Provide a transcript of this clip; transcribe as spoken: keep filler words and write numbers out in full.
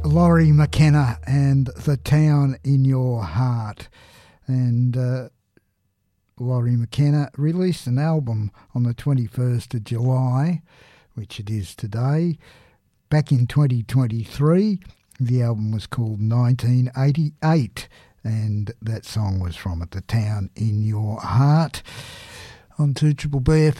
Laurie McKenna and The Town in Your Heart. And uh, Laurie McKenna released an album on the twenty-first of July, which it is today. Back in twenty twenty-three, the album was called nineteen eighty-eight, and that song was from it, The Town in Your Heart. On two Triple B F